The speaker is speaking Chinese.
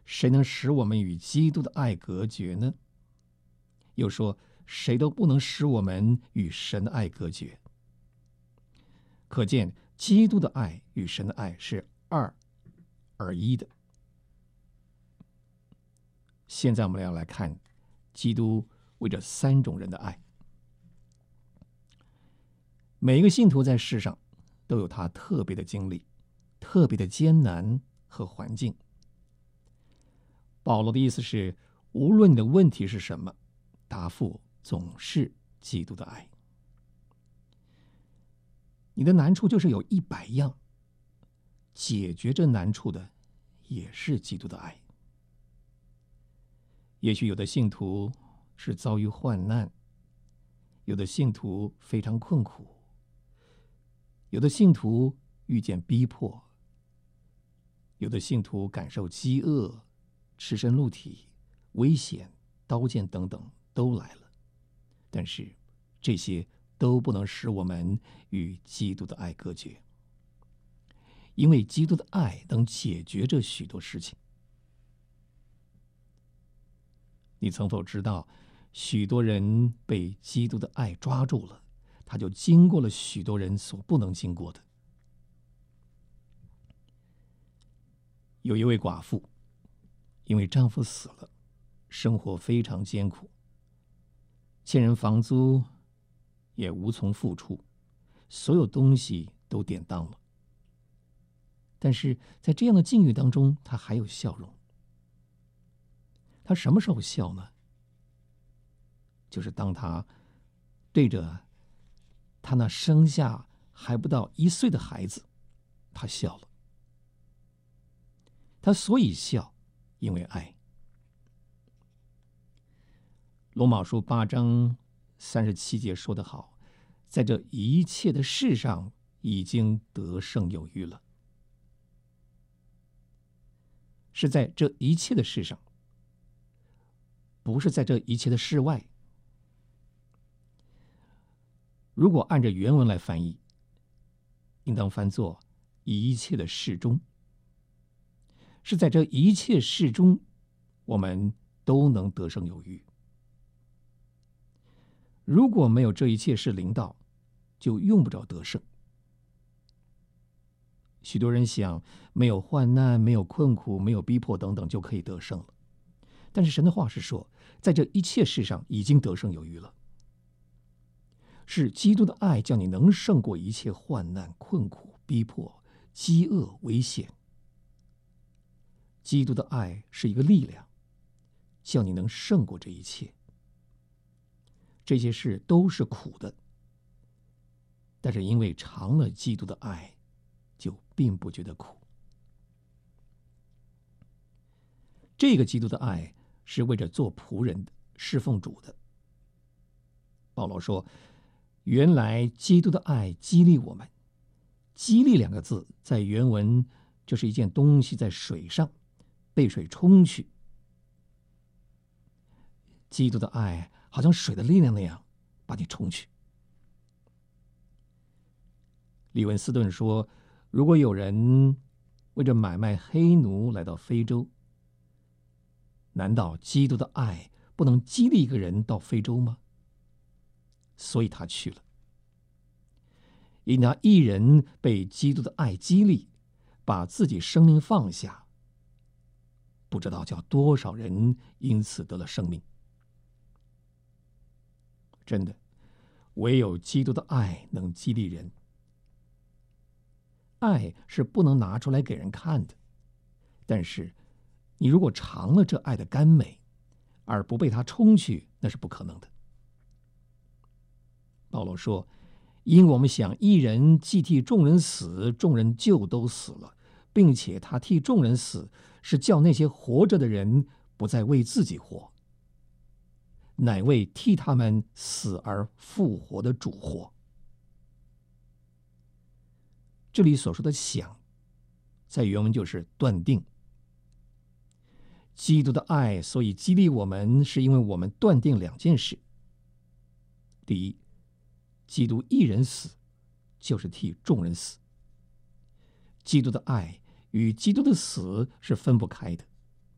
谁能使我们与基督的爱隔绝呢？又说，谁都不能使我们与神的爱隔绝。可见，基督的爱与神的爱是二而一的。现在我们要来看基督为这三种人的爱。每一个信徒在世上都有他特别的经历、特别的艰难和环境。保罗的意思是，无论你的问题是什么，答复总是基督的爱。你的难处就是有100样，解决这难处的也是基督的爱。也许有的信徒是遭遇患难，有的信徒非常困苦，有的信徒遇见逼迫，有的信徒感受饥饿、赤身露体、危险、刀剑等等都来了，但是这些都不能使我们与基督的爱隔绝，因为基督的爱能解决这许多事情。你曾否知道，许多人被基督的爱抓住了，他就经过了许多人所不能经过的。有一位寡妇，因为丈夫死了，生活非常艰苦，欠人房租也无从付出，所有东西都典当了。但是在这样的境遇当中，她还有笑容。她什么时候笑呢？就是当她对着她那生下还不到1岁的孩子，她笑了。她所以笑，因为爱。罗马书8章37节说得好，在这一切的事上已经得胜有余了。是在这一切的事上，不是在这一切的事外。如果按照原文来翻译，应当翻作一切的事中。是在这一切事中，我们都能得胜有余。如果没有这一切事临到，就用不着得胜。许多人想，没有患难、没有困苦、没有逼迫等等，就可以得胜了。但是神的话是说，在这一切事上已经得胜有余了。是基督的爱叫你能胜过一切患难、困苦、逼迫、饥饿、危险。基督的爱是一个力量，叫你能胜过这一切。这些事都是苦的，但是因为尝了基督的爱，就并不觉得苦。这个基督的爱是为着做仆人的，侍奉主的。保罗说，原来基督的爱激励我们。激励2个字在原文就是一件东西在水上被水冲去。基督的爱好像水的力量那样把你冲去。李文斯顿说，如果有人为着买卖黑奴来到非洲，难道基督的爱不能激励一个人到非洲吗？所以他去了。因他一人被基督的爱激励，把自己生命放下，不知道叫多少人因此得了生命。真的，唯有基督的爱能激励人。爱是不能拿出来给人看的，但是你如果尝了这爱的甘美，而不被它冲去，那是不可能的。保罗说，因我们想一人既替众人死，众人就都死了，并且他替众人死，是叫那些活着的人不再为自己活，乃为替他们死而复活的主活。这里所说的想，在原文就是断定。基督的爱所以激励我们，是因为我们断定2件事。第一，基督一人死，就是替众人死。基督的爱与基督的死是分不开的。